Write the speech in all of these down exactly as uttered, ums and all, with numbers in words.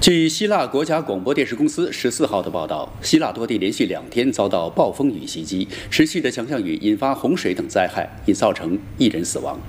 据希腊国家广播电视公司十四号的报道，希腊多地连续两天遭到暴风雨袭击，持续的强降雨引发洪水等灾害，已造成一人死亡。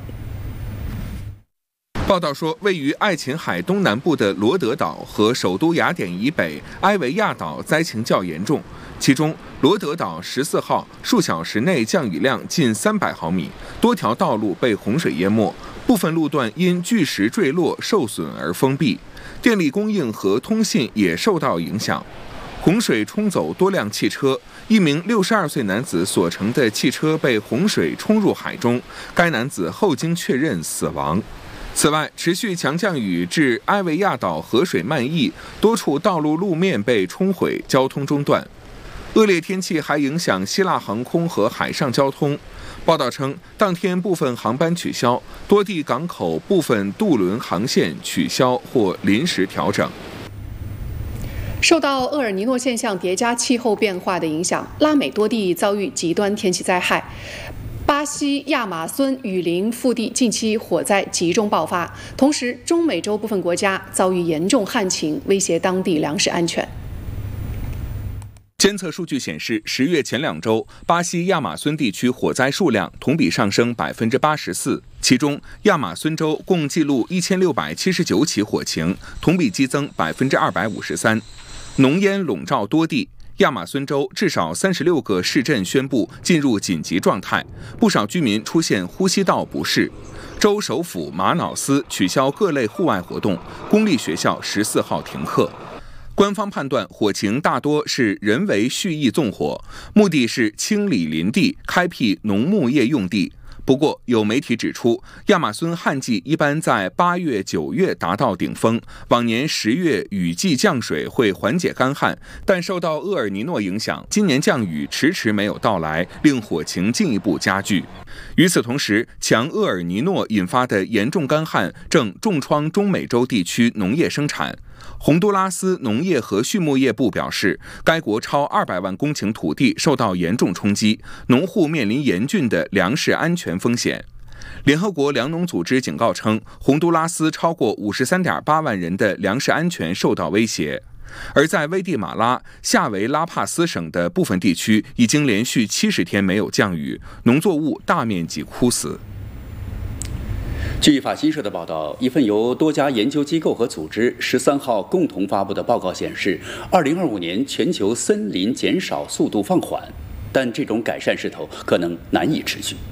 报道说，位于爱琴海东南部的罗德岛和首都雅典以北埃维亚岛灾情较严重，其中罗德岛十四号数小时内降雨量近三百毫米，多条道路被洪水淹没，部分路段因巨石坠落受损而封闭。电力供应和通信也受到影响，洪水冲走多辆汽车，一名六十二岁男子所乘的汽车被洪水冲入海中，该男子后经确认死亡。此外，持续强降雨致埃维亚岛河水漫溢，多处道路路面被冲毁，交通中断。恶劣天气还影响希腊航空和海上交通。报道称，当天部分航班取消，多地港口部分渡轮航线取消或临时调整。 受到厄尔尼诺现象叠加气候变化的影响，拉美多地遭遇极端天气灾害。巴西亚马孙雨林腹地近期火灾集中爆发，同时中美洲部分国家遭遇严重旱情，威胁当地粮食安全。 监测数据显示，十月前两周，巴西亚马孙地区火灾数量同比上升百分之八十四，其中亚马孙州共记录一千六百七十九起火情，同比激增百分之二百五十三，浓烟笼罩多地。亚马孙州至少三十六个市镇宣布进入紧急状态，不少居民出现呼吸道不适。州首府马瑙斯取消各类户外活动，公立学校十四号停课。官方判断火情大多是人为蓄意纵火，目的是清理林地、开辟农牧业用地。不过，有媒体指出，亚马孙旱季一般在八月、九月达到顶峰，往年十月雨季降水会缓解干旱，但受到厄尔尼诺影响，今年降雨迟迟没有到来，令火情进一步加剧。与此同时，强厄尔尼诺引发的严重干旱正重创中美洲地区农业生产。洪都拉斯农业和畜牧业部表示，该国超二百万公顷土地受到严重冲击，农户面临严峻的粮食安全风险。联合国粮农组织警告称，洪都拉斯超过五十三点八万人的粮食安全受到威胁。而在危地马拉、夏维拉帕斯省的部分地区，已经连续七十天没有降雨，农作物大面积枯死。 据法新社的报道，一份由多家研究机构和组织十三号共同发布的报告显示，二零二五年全球森林减少速度放缓，但这种改善势头可能难以持续。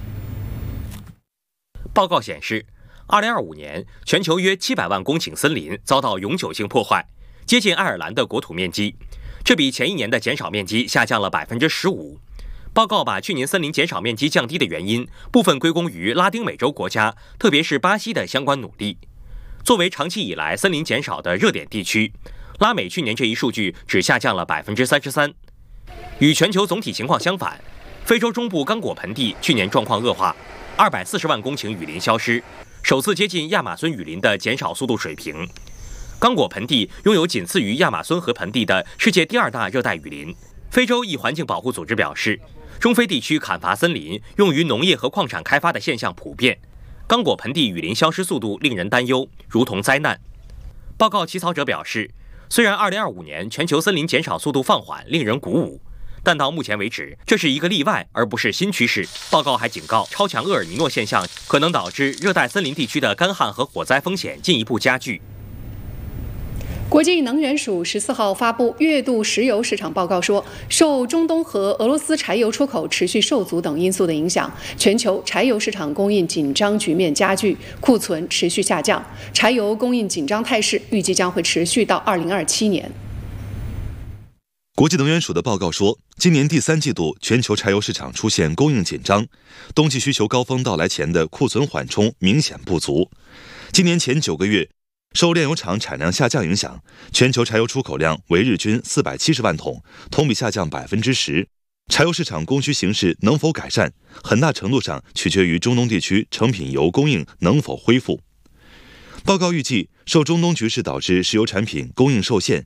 报告显示，二零二五年全球约七百万公顷森林遭到永久性破坏，接近爱尔兰的国土面积，这比前一年的减少面积下降了百分之十五。报告把去年森林减少面积降低的原因部分归功于拉丁美洲国家，特别是巴西的相关努力。作为长期以来森林减少的热点地区，拉美去年这一数据只下降了百分之三十三。与全球总体情况相反，非洲中部刚果盆地去年状况恶化，二百四十万公顷雨林消失，首次接近亚马孙雨林的减少速度水平。刚果盆地拥有仅次于亚马孙河盆地的世界第二大热带雨林。非洲一环境保护组织表示，中非地区砍伐森林用于农业和矿产开发的现象普遍，刚果盆地雨林消失速度令人担忧，如同灾难。报告起草者表示，虽然二零二五年全球森林减少速度放缓令人鼓舞，但到目前为止，这是一个例外，而不是新趋势。报告还警告，超强厄尔尼诺现象可能导致热带森林地区的干旱和火灾风险进一步加剧。 国际能源署十四号发布月度石油市场报告说，受中东和俄罗斯柴油出口持续受阻等因素的影响，全球柴油市场供应紧张局面加剧，库存持续下降，柴油供应紧张态势预计将会持续到二零二七年。 国际能源署的报告说，今年第三季度全球柴油市场出现供应紧张，冬季需求高峰到来前的库存缓冲明显不足。今年前九个月，受炼油厂产量下降影响，全球柴油出口量为日均四百七十万桶，同比下降百分之十。柴油市场供需形势能否改善，很大程度上取决于中东地区成品油供应能否恢复。报告预计，受中东局势导致石油产品供应受限，